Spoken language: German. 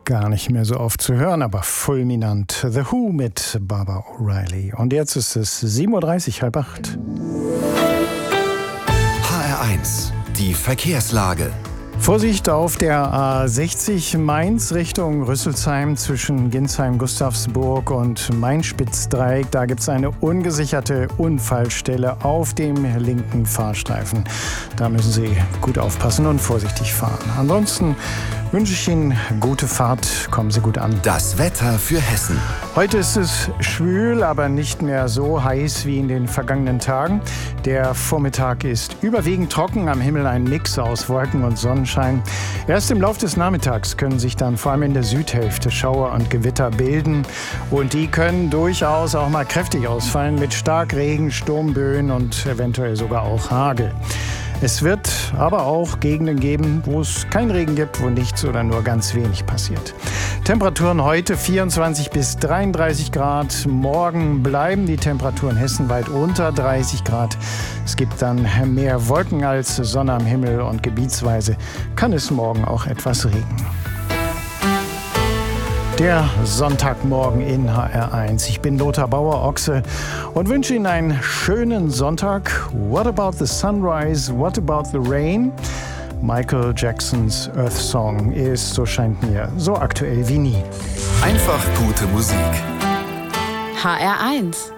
gar nicht mehr so oft zu hören, aber fulminant. The Who mit Barbara O'Reilly. Und jetzt ist es 7:30 Uhr, 7:30. HR1, die Verkehrslage. Vorsicht auf der A60 Mainz Richtung Rüsselsheim zwischen Ginsheim-Gustavsburg und Main-Spitz-Dreieck. Da gibt es eine ungesicherte Unfallstelle auf dem linken Fahrstreifen. Da müssen Sie gut aufpassen und vorsichtig fahren. Ansonsten wünsche ich Ihnen gute Fahrt. Kommen Sie gut an. Das Wetter für Hessen. Heute ist es schwül, aber nicht mehr so heiß wie in den vergangenen Tagen. Der Vormittag ist überwiegend trocken, am Himmel ein Mix aus Wolken und Sonnenschein. Erst im Laufe des Nachmittags können sich dann vor allem in der Südhälfte Schauer und Gewitter bilden. Und die können durchaus auch mal kräftig ausfallen mit Starkregen, Sturmböen und eventuell sogar auch Hagel. Es wird aber auch Gegenden geben, wo es keinen Regen gibt, wo nichts oder nur ganz wenig passiert. Temperaturen heute 24 bis 33 Grad. Morgen bleiben die Temperaturen hessenweit unter 30 Grad. Es gibt dann mehr Wolken als Sonne am Himmel und gebietsweise kann es morgen auch etwas regnen. Der Sonntagmorgen in HR1. Ich bin Lothar Bauer-Ochse und wünsche Ihnen einen schönen Sonntag. What about the sunrise? What about the rain? Michael Jacksons Earth Song ist, so scheint mir, so aktuell wie nie. Einfach gute Musik. HR1